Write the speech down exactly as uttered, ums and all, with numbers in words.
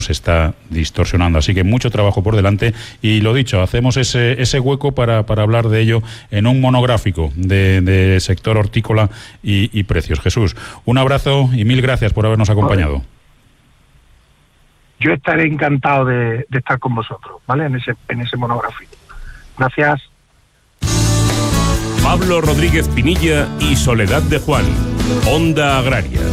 se está distorsionando, así que mucho trabajo por delante y lo dicho, hacemos ese, ese hueco para, para hablar de ello en un monográfico de, de sector hortícola y, y precios. Jesús, un abrazo y mil gracias por habernos acompañado. Yo estaré encantado de, de estar con vosotros, ¿vale? En ese, en ese monográfico. Gracias. Pablo Rodríguez Pinilla y Soledad de Juan, Onda Agraria.